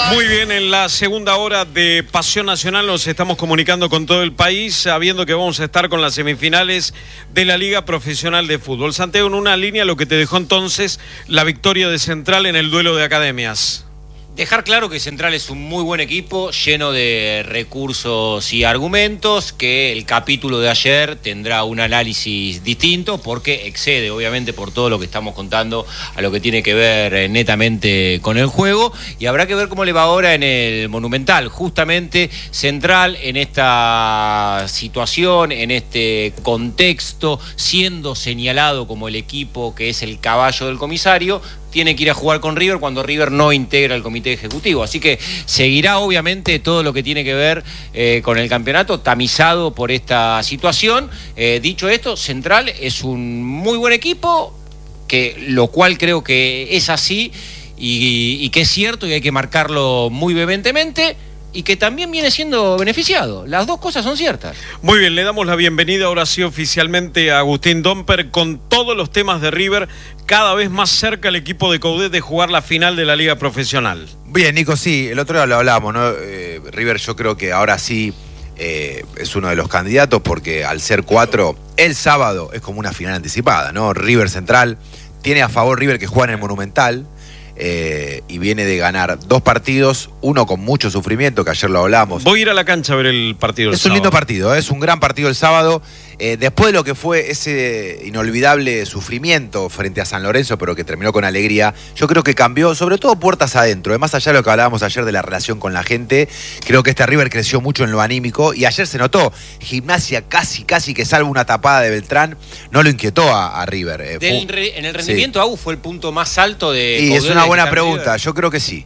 Muy bien, en la segunda hora de Pasión Nacional nos estamos comunicando con todo el país, sabiendo que vamos a estar con las semifinales de la Liga Profesional de Fútbol. Santiago, en una línea, lo que te dejó entonces la victoria de Central en el duelo de academias. Dejar claro que Central es un muy buen equipo, lleno de recursos y argumentos, que el capítulo de ayer tendrá un análisis distinto porque excede, obviamente, por todo lo que estamos contando, a lo que tiene que ver netamente con el juego, y habrá que ver cómo le va ahora en el Monumental. Justamente Central en esta situación, en este contexto, siendo señalado como el equipo que es el caballo del comisario, tiene que ir a jugar con River cuando River no integra el comité ejecutivo. Así que seguirá obviamente todo lo que tiene que ver con el campeonato, tamizado por esta situación. Dicho esto, Central es un muy buen equipo, lo cual creo que es así y que es cierto y hay que marcarlo muy vehementemente. Y que también viene siendo beneficiado. Las dos cosas son ciertas. Muy bien, le damos la bienvenida ahora sí oficialmente a Agustín Domper con todos los temas de River, cada vez más cerca el equipo de Coudet de jugar la final de la Liga Profesional. Bien, Nico, sí, el otro día lo hablábamos, ¿no? River yo creo que ahora sí es uno de los candidatos porque al ser 4, el sábado es como una final anticipada, ¿no? River Central, tiene a favor River que juega en el Monumental. Y viene de ganar 2 partidos, uno con mucho sufrimiento, que ayer lo hablamos. Voy a ir a la cancha a ver el partido del sábado. Es un lindo partido, es un gran partido el sábado. Después de lo que fue ese inolvidable sufrimiento frente a San Lorenzo, pero que terminó con alegría, yo creo que cambió, sobre todo puertas adentro. Más allá de lo que hablábamos ayer de la relación con la gente, creo que este River creció mucho en lo anímico y ayer se notó. Gimnasia casi que salvo una tapada de Beltrán, no lo inquietó a River. En el rendimiento, sí. ¿Fue el punto más alto de... Y es una buena pregunta, yo creo que sí.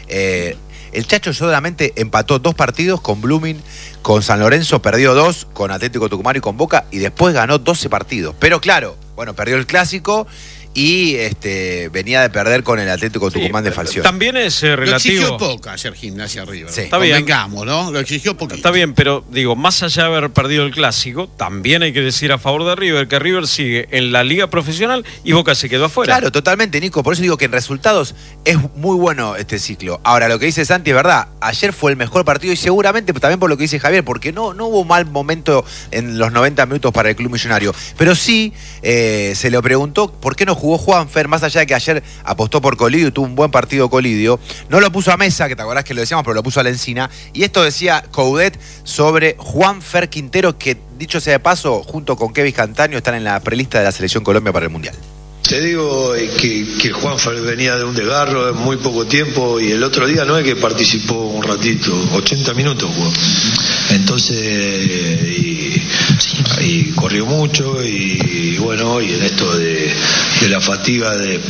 El Chacho solamente empató 2 partidos con Blooming, con San Lorenzo, perdió 2, con Atlético Tucumán y con Boca, y después ganó 12 partidos. Pero claro, bueno, perdió el Clásico y venía de perder con el Atlético Tucumán de Falcioni. También es relativo. Lo exigió poco ayer Gimnasia River. Sí. Está bien. Convengamos, ¿no? Lo exigió poquito. Está bien, pero digo, más allá de haber perdido el Clásico, también hay que decir a favor de River que River sigue en la Liga Profesional y Boca se quedó afuera. Claro, totalmente, Nico. Por eso digo que en resultados es muy bueno este ciclo. Ahora, lo que dice Santi es verdad. Ayer fue el mejor partido y seguramente también por lo que dice Javier, porque no hubo mal momento en los 90 minutos para el Club Millonario. Pero sí se le preguntó por qué no jugó Juanfer, más allá de que ayer apostó por Colidio y tuvo un buen partido Colidio. No lo puso a Mesa, que te acordás que lo decíamos, pero lo puso a la Encina. Y esto decía Coudet sobre Juanfer Quintero, que dicho sea de paso, junto con Kevin Cantaño, están en la prelista de la Selección Colombia para el Mundial. Te digo que Juanfer venía de un desgarro en muy poco tiempo y el otro día no es que participó un ratito, 80 minutos jugó. Entonces, y corrió mucho y bueno, y en esto de la fatiga de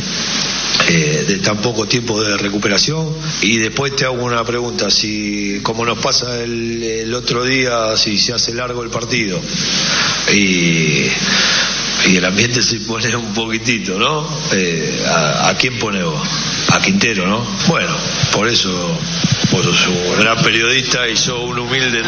tan poco tiempo de recuperación. Y después te hago una pregunta, si como nos pasa el otro día, si se hace largo el partido y el ambiente se pone un poquitito, ¿no? ¿A quién pone vos? A Quintero, ¿no? Bueno, por eso vos sos un gran periodista y sos un humilde.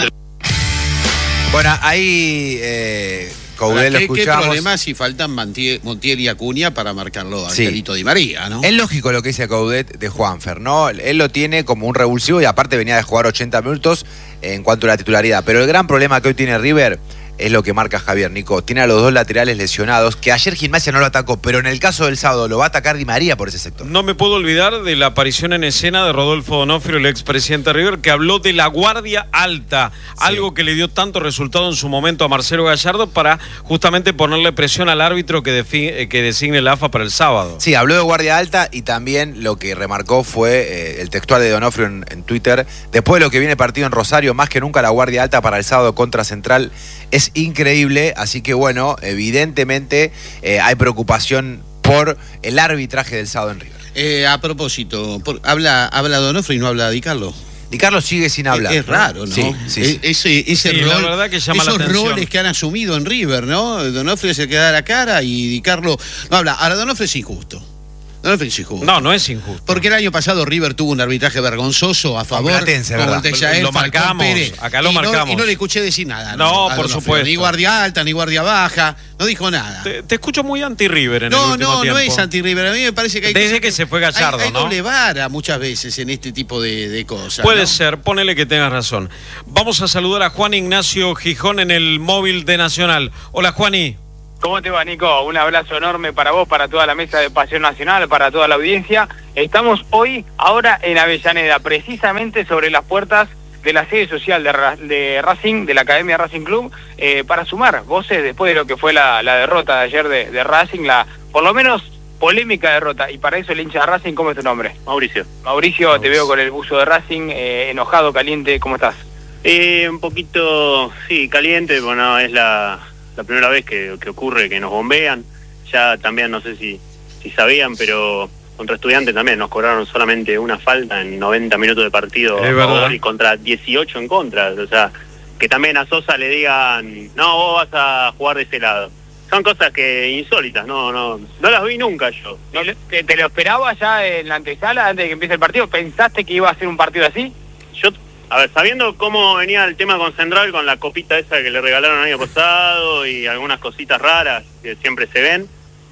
Bueno, ahí Coudet lo escuchamos. ¿Qué problema si faltan Montiel y Acuña para marcarlo a Angelito Di María, ¿no? Es lógico lo que dice Coudet de Juanfer, ¿no? Él lo tiene como un revulsivo y aparte venía de jugar 80 minutos en cuanto a la titularidad. Pero el gran problema que hoy tiene River es lo que marca Javier, Nico. Tiene a los 2 laterales lesionados, que ayer Gimnasia no lo atacó, pero en el caso del sábado lo va a atacar Di María por ese sector. No me puedo olvidar de la aparición en escena de Rodolfo Donofrio, el expresidente de River, que habló de la guardia alta, algo que le dio tanto resultado en su momento a Marcelo Gallardo para justamente ponerle presión al árbitro que designe la AFA para el sábado. Sí, habló de guardia alta y también lo que remarcó fue el textual de Donofrio en Twitter. Después de lo que viene partido en Rosario, más que nunca la guardia alta para el sábado contra Central es increíble, así que bueno, evidentemente hay preocupación por el arbitraje del sábado en River. A propósito, habla Donofrio y no habla Di Carlo. Di Carlo sigue sin hablar. Es raro, ¿no? Sí. Ese rol, la verdad que llama la atención. Esos roles que han asumido en River, ¿no? Donofrio se queda a la cara y Di Carlo no habla. Ahora, Donofrio es injusto. No es injusto. No, no es injusto. Porque el año pasado River tuvo un arbitraje vergonzoso a favor Platense, como ¿verdad? el de Yael, Lo Falcón marcamos, Pérez. acá lo marcamos. Y no le escuché decir nada. No, a por Don supuesto. Ni guardia alta, ni guardia baja, no dijo nada. Te escucho muy anti-River en el No, último tiempo. no es anti-River. A mí me parece que hay Desde cosas que se fue Gallardo, hay ¿no? doble vara muchas veces en este tipo de cosas. Puede ¿no? ser, ponele que tengas razón. Vamos a saludar a Juan Ignacio Gijón en el móvil de Nacional. Hola, Juani. ¿Cómo te va, Nico? Un abrazo enorme para vos, para toda la mesa de Pasión Nacional, para toda la audiencia. Estamos ahora en Avellaneda, precisamente sobre las puertas de la sede social de Racing, de la Academia Racing Club, para sumar voces después de lo que fue la derrota de ayer de Racing, la por lo menos polémica derrota. Y para eso el hincha de Racing, ¿cómo es tu nombre? Mauricio. Mauricio, te veo con el buzo de Racing, enojado, caliente, ¿cómo estás? Un poquito, sí, caliente, bueno, es la primera vez que ocurre que nos bombean. Ya también, no sé si sabían, pero contra Estudiantes también nos cobraron solamente una falta en 90 minutos de partido Es verdad. y contra 18 en contra. O sea, que también a Sosa le digan, no, vos vas a jugar de ese lado. Son cosas que insólitas, no las vi nunca yo. No, ¿Te lo esperabas ya en la antesala, antes de que empiece el partido? ¿Pensaste que iba a ser un partido así? yo, a ver, sabiendo cómo venía el tema con Central, con la copita esa que le regalaron el año pasado y algunas cositas raras que siempre se ven,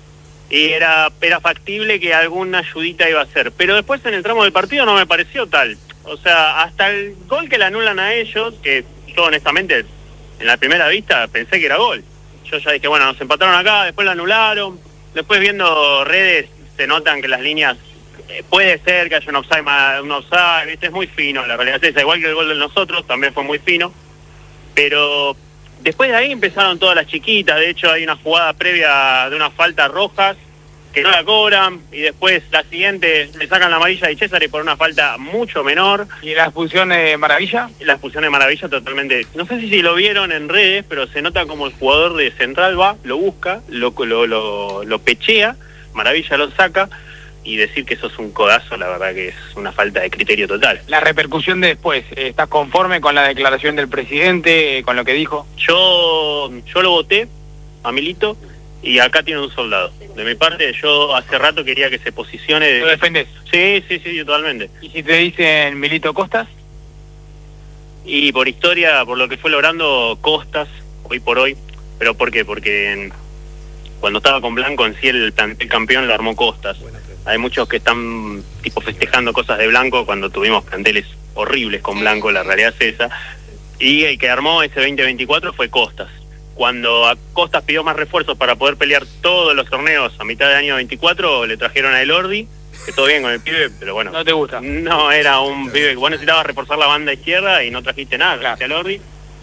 y era factible que alguna ayudita iba a ser. Pero después en el tramo del partido no me pareció tal. O sea, hasta el gol que le anulan a ellos, que yo honestamente en la primera vista pensé que era gol. Yo ya dije, bueno, nos empataron acá, después lo anularon. Después viendo redes se notan que las líneas, puede ser que haya un offside, ¿viste? Es muy fino, la realidad es esa. Igual que el gol de nosotros, también fue muy fino. Pero después de ahí empezaron todas las chiquitas. De hecho, hay una jugada previa de una falta roja que no la cobran, y después la siguiente le sacan la amarilla de César por una falta mucho menor. ¿Y la expulsión de Maravilla? La expulsión de Maravilla totalmente, no sé si lo vieron en redes, pero se nota como el jugador de Central va, lo busca, lo pechea, Maravilla lo saca, y decir que eso es un codazo, la verdad que es una falta de criterio total. La repercusión de después, ¿estás conforme con la declaración del presidente, con lo que dijo? Yo lo voté a Milito, y acá tiene un soldado. De mi parte, yo hace rato quería que se posicione. ¿Lo defendés? Sí, totalmente. ¿Y si te dicen Milito Costas? Y por historia, por lo que fue logrando Costas, hoy por hoy. ¿Pero por qué? Porque cuando estaba con Blanco, en sí el plantel campeón lo armó Costas. Hay muchos que están tipo festejando cosas de Blanco cuando tuvimos planteles horribles con Blanco, la realidad es esa. Y el que armó ese 2024 fue Costas. Cuando a Costas pidió más refuerzos para poder pelear todos los torneos a mitad del año 24, le trajeron a Elordi, que todo bien con el pibe, pero bueno. ¿No te gusta? No, era un pibe que vos necesitabas reforzar la banda izquierda y no trajiste nada, trajiste a Elordi.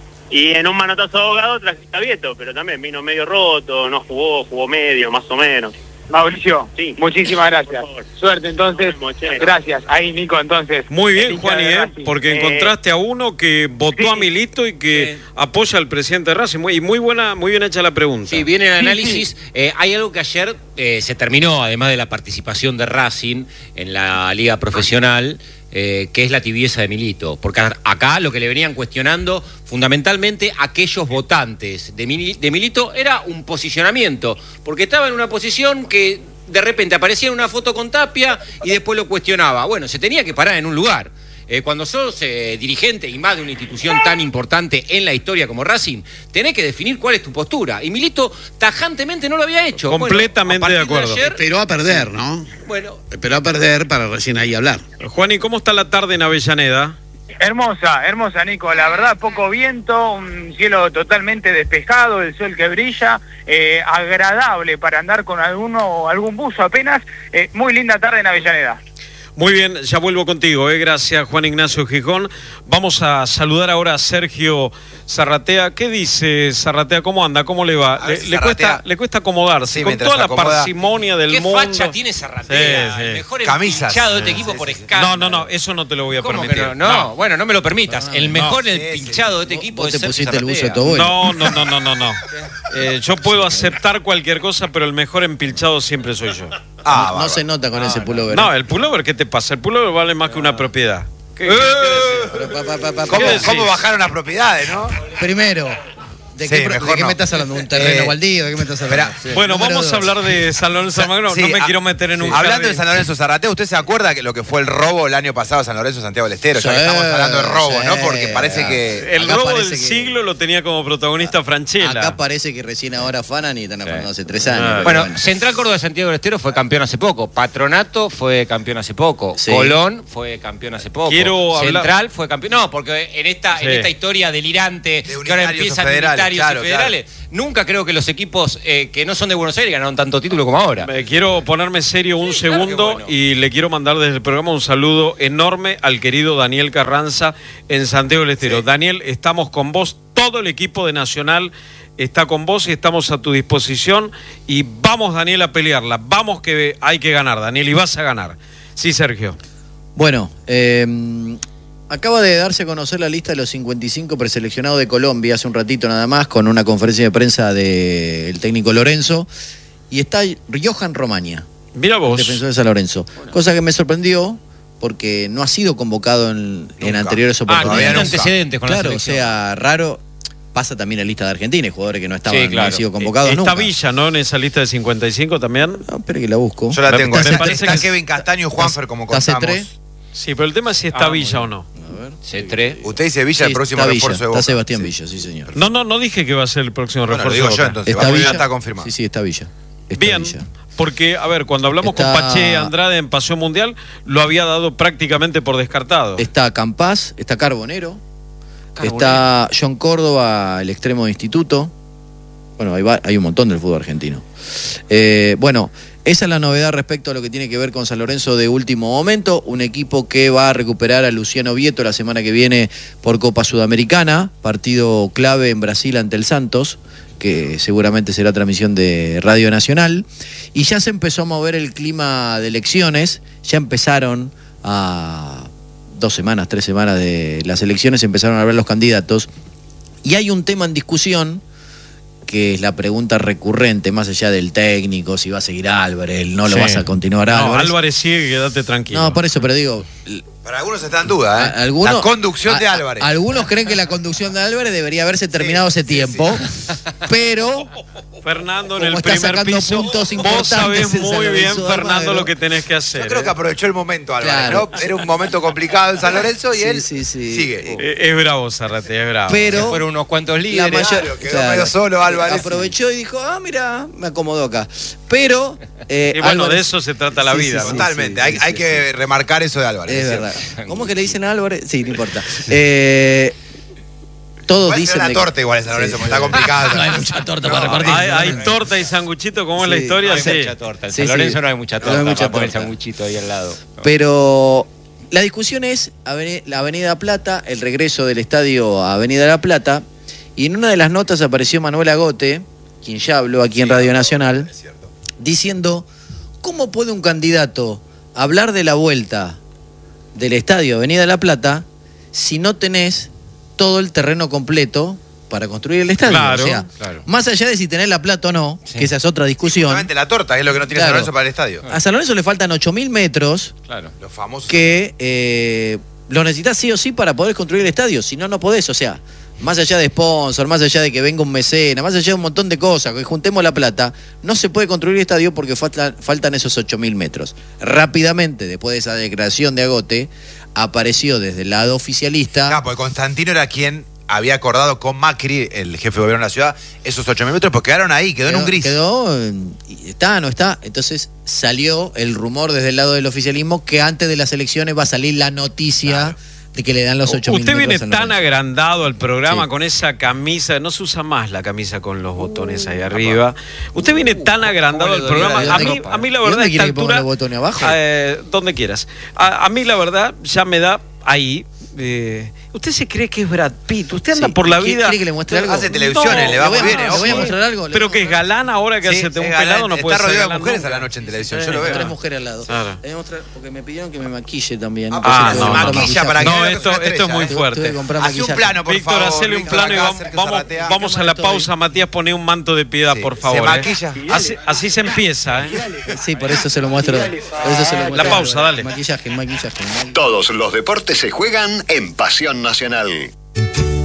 Y en un manotazo ahogado trajiste a Vieto, pero también vino medio roto, no jugó medio, más o menos. Mauricio, sí. Muchísimas gracias. Suerte entonces. Gracias. Ahí Nico, entonces. Muy bien, Juani, porque encontraste a uno que votó sí, a Milito y que apoya al presidente de Racing. Y muy bien hecha la pregunta. Sí, viene el análisis. Hay algo que ayer se terminó, además de la participación de Racing en la liga profesional, que es la tibieza de Milito. Porque acá lo que le venían cuestionando fundamentalmente aquellos votantes de Milito era un posicionamiento, porque estaba en una posición que de repente aparecía en una foto con Tapia y después lo cuestionaba. Bueno, se tenía que parar en un lugar. Cuando sos dirigente y más de una institución tan importante en la historia como Racing, tenés que definir cuál es tu postura. Y Milito tajantemente no lo había hecho. Completamente de acuerdo. Esperó a perder, ¿no? Bueno. Esperó a perder para recién ahí hablar. Juani, ¿cómo está la tarde en Avellaneda? Hermosa, Nico. La verdad, poco viento, un cielo totalmente despejado, el sol que brilla, agradable para andar con algún buzo apenas. Muy linda tarde en Avellaneda. Muy bien, ya vuelvo contigo, gracias Juan Ignacio Gijón. Vamos a saludar ahora a Sergio Zarratea. ¿Qué dice Zarratea? ¿Cómo anda? ¿Cómo le va? Le cuesta acomodarse, sí, con toda la parsimonia del mundo. ¿Qué facha tiene Zarratea? Sí. El mejor Camisas. empinchado de este equipo por escándalo. No, eso no te lo voy a ¿Cómo permitir. que no? Bueno, no me lo permitas. El mejor pinchado de este equipo Vos es te Sergio pusiste el buzo Zarratea. todo bueno. No. Yo puedo aceptar cualquier cosa, pero el mejor empilchado siempre soy yo. No se nota con ese pullover. No, el pullover, ¿qué te pasa? El pullover vale más que una propiedad. ¿Qué ¿Cómo bajaron las propiedades, no? Primero, ¿De Sí, qué mejor no. me estás hablando? ¿Un terreno baldío? ¿De qué me estás hablando? Espera, Bueno, Número vamos a dos. hablar de San Lorenzo Almagro. Sí, No me quiero meter en un Hablando jardín. de San Lorenzo Zarratea, ¿usted se acuerda que lo que fue el robo el año pasado a San Lorenzo Santiago del Estero? Ya que Sí, estamos hablando de robo, sí. ¿no? Porque parece que... El Acá robo parece del que- siglo lo tenía como protagonista Franchella. Acá parece que recién ahora afanan y están afanando hace 3 años. pero Bueno, Central Córdoba de Santiago del Estero fue campeón hace poco. Patronato fue campeón hace poco. Sí. Colón fue campeón hace poco. Quiero hablar- Central fue campeón. No, porque en esta historia delirante De que ahora unitarios empiezan o federales, unitarios claro, y federales, nunca creo que los equipos que no son de Buenos Aires ganaron tanto título como ahora. Quiero ponerme serio un segundo bueno. y le quiero mandar desde el programa un saludo enorme al querido Daniel Carranza en Santiago del Estero. Daniel, estamos con vos, todo el equipo de Nacional está con vos y estamos a tu disposición y vamos, Daniel, a pelearla. Vamos, que hay que ganar, Daniel, y vas a ganar. Sí, Sergio. Bueno, acaba de darse a conocer la lista de los 55 preseleccionados de Colombia hace un ratito nada más, con una conferencia de prensa del técnico Lorenzo, y está Johan Romaña, Mira vos. defensor de San Lorenzo. Cosa que me sorprendió porque no ha sido convocado en anteriores Todavía oportunidades. no antecedentes con la Claro, o selección. sea, raro. Pasa también en la lista de Argentina, hay jugadores que no estaban, Sí, claro. no han sido convocados Está nunca. Villa, ¿no? En esa lista de 55 también. No, espera que la busco. Yo la Me tengo. parece Está que- Kevin Castaño y Juanfer, como ¿Está contamos. C3? Sí, pero el tema es si está muy Villa bien. o no. A ver. C3. Usted dice Villa, el Sí, próximo está refuerzo Villa, de Boca. está Sebastián Sí. Villa, sí señor. No dije que va a ser el próximo Bueno, lo refuerzo. digo de yo, Boca. entonces. ¿Está Villa Villa? está confirmado. Sí, está Villa. Está Bien, Villa. porque, a ver, cuando hablamos Está- con Pache Andrade en Pasión Mundial, lo había dado prácticamente por descartado. Está Campás, está Carbonero, Carbonero. está John Córdoba, el extremo de Instituto. Bueno, hay un montón del fútbol argentino. Bueno, esa es la novedad respecto a lo que tiene que ver con San Lorenzo de último momento. Un equipo que va a recuperar a Luciano Vieto la semana que viene por Copa Sudamericana. Partido clave en Brasil ante el Santos, que seguramente será transmisión de Radio Nacional. Y ya se empezó a mover el clima de elecciones. Ya empezaron a 2 semanas, 3 semanas de las elecciones, empezaron a ver los candidatos. Y hay un tema en discusión, que es la pregunta recurrente, más allá del técnico, si va a seguir Álvarez, no lo Sí. vas a continuar No, Álvarez. Álvarez sigue, quédate tranquilo. No, por eso, pero digo, Para algunos está en duda, ¿eh? algunos, La conducción de Álvarez. Algunos creen que la conducción de Álvarez debería haberse terminado hace tiempo, pero Fernando en como el está primer sacando piso, puntos vos importantes sabés en San muy bien, Lorenzo de Fernando, Almagro. lo que tenés que hacer. Yo creo que aprovechó el momento Álvarez, Claro. ¿no? Era un momento complicado en San Lorenzo y Sí, él sí, sí. sigue. Es bravo, Zarrate, es bravo. pero Fueron unos cuantos la líderes. mayor- Claro, quedó medio solo Álvarez. aprovechó y dijo, mira, me acomodó acá. Pero Y bueno, Álvarez- de eso se trata la Sí, vida, sí, ¿no? sí, Totalmente. sí, hay sí, hay sí, que remarcar eso de Álvarez. Es cierto. verdad. ¿Cómo que le dicen a Álvarez? Sí, no importa. Todos Puede ser dicen una de torta igual en San Lorenzo, porque está complicado. No hay mucha torta para repartir. Hay torta y sanguchito, como es la Sí. historia, No hay sí. mucha torta. En Sí, San sí. Lorenzo no hay mucha No torta. hay mucha para poner el torta. sanguchito ahí al lado. No. Pero la discusión es la Avenida Plata, el regreso del estadio a Avenida La Plata, y en una de las notas apareció Manuel Agote, quien ya habló aquí en Radio Nacional, diciendo, ¿cómo puede un candidato hablar de la vuelta del estadio Avenida La Plata si no tenés todo el terreno completo para construir el estadio? Claro, o sea, claro. más allá de si tenés la plata o no, Sí. que esa es otra discusión, Justamente la torta es lo que no tiene Claro. San Lorenzo para el estadio. a San Lorenzo le faltan 8.000 metros Claro. Los famosos. que lo necesitas sí o sí para poder construir el estadio, si no, no podés. O sea, más allá de sponsor, más allá de que venga un mecena, más allá de un montón de cosas, que juntemos la plata, no se puede construir el estadio porque faltan esos 8.000 metros. Rápidamente, después de esa declaración de Agote, apareció desde el lado oficialista. Ah, porque Constantino era quien había acordado con Macri, el jefe de gobierno de la ciudad, esos 8.000 metros, porque quedaron ahí, quedó en un gris. Está, no está. Entonces salió el rumor desde el lado del oficialismo que antes de las elecciones va a salir la noticia Claro. de que le dan los 8.000 Usted metros. viene a San tan Lorenzo. agrandado al programa Sí. con esa camisa, no se usa más la camisa con los botones ahí arriba. Usted viene tan agrandado al le programa. dolió la A mí, ropa, a mí ¿Y la verdad, dónde a esta quiere que ponga altura, los botones abajo? donde quieras. A mí la verdad ya me da ahí. Usted se cree que es Brad Pitt. Usted anda Sí. por la ¿Quiere vida. que le muestre algo? Hace televisiones, le va muy bien. Le voy a mostrar algo. Pero que es galán ahora que Sí, hace es un galán, pelado, no puede está ser rodeado de galán mujeres nunca. a la noche en televisión, Sí. yo lo veo. Tres mujeres al lado. Claro. Le voy a mostrar, porque me pidieron que me maquille también. Ah, Entonces no, tuve que comprar maquilla maquillaje. para que No, vea que es esto una es muy estrella. Tuve fuerte. que comprar Hace un maquillaje. plano, por Víctor, favor. hacele un Víctor, plano y acá, vamos, Sergio vamos, Zaratea. vamos a la pausa. Matías, pone un manto de piedad, Sí, por se favor. maquilla. Así se empieza. Sí, por eso se lo muestro. Por eso se lo muestro. La pausa, dale. Maquillaje. Todos los deportes se juegan en Pasión Nacional.